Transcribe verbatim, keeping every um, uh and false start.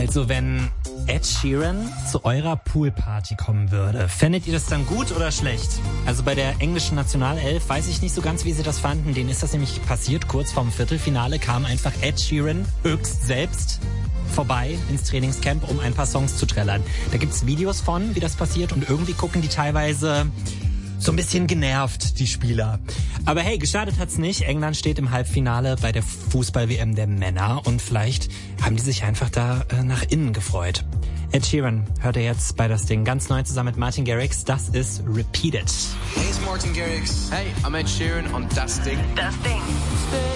Also wenn Ed Sheeran zu eurer Poolparty kommen würde, fändet ihr das dann gut oder schlecht? Also bei der englischen Nationalelf weiß ich nicht so ganz, wie sie das fanden. Denen ist das nämlich passiert. Kurz vorm Viertelfinale kam einfach Ed Sheeran höchst selbst vorbei ins Trainingscamp, um ein paar Songs zu trällern. Da gibt's Videos von, wie das passiert, und irgendwie gucken die teilweise so ein bisschen genervt, die Spieler. Aber hey, geschadet hat's nicht. England steht im Halbfinale bei der Fußball-W M der Männer und vielleicht haben die sich einfach da äh, nach innen gefreut. Ed Sheeran hört er jetzt bei das Ding ganz neu zusammen mit Martin Garrix. Das ist Repeat It. Hey, it's Martin Garrix. Hey, I'm Ed Sheeran on Das Ding. Das Ding.